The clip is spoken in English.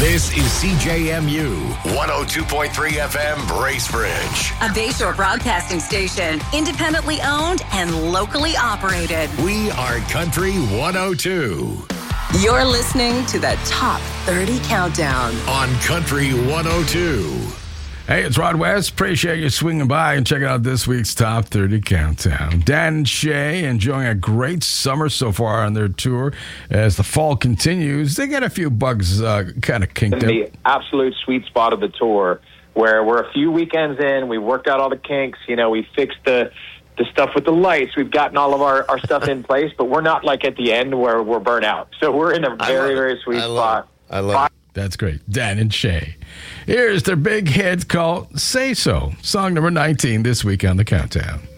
This is CJMU 102.3 FM Bracebridge. A Bayshore broadcasting station, independently owned and locally operated. We are Country 102. You're listening to the Top 30 Countdown on Country 102. Hey, it's Rod West. Appreciate you swinging by and checking out this week's Top 30 Countdown. Dan and Shay enjoying a great summer so far on their tour. As the fall continues, they get a few bugs kind of kinked up. The absolute sweet spot of the tour, where we're a few weekends in, we worked out all the kinks, we fixed the stuff with the lights, we've gotten all of our stuff in place, but we're not like at the end where we're burnt out. So we're in a very, very sweet spot. I love it. That's great. Dan and Shay. Here's their big hit called Say So, song number 19 this week on the Countdown.